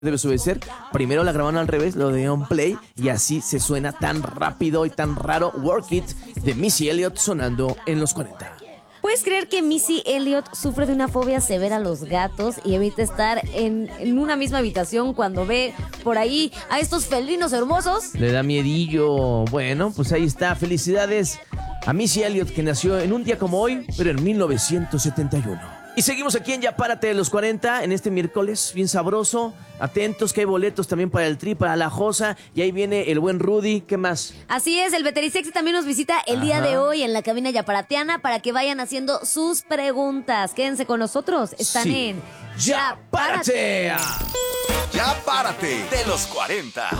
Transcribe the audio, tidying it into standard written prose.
debes obedecer. Primero la grabaron al revés, lo dieron play y así se suena tan rápido y tan raro. Work It de Missy Elliott sonando en los 40. ¿Puedes creer que Missy Elliott sufre de una fobia severa a los gatos y evita estar en una misma habitación cuando ve por ahí a estos felinos hermosos? Le da miedillo. Bueno, pues ahí está. Felicidades a Missy Elliott, que nació en un día como hoy, pero en 1971. Y seguimos aquí en Ya Párate de los 40, en este miércoles bien sabroso. Atentos que hay boletos también para el Tri, para la Josa. Y ahí viene el buen Rudy. ¿Qué más? Así es, el Veterisexy también nos visita el día de hoy en la cabina yaparateana para que vayan haciendo sus preguntas. Quédense con nosotros. Están Sí. en ¡Ya Párate! Ya Párate de los 40.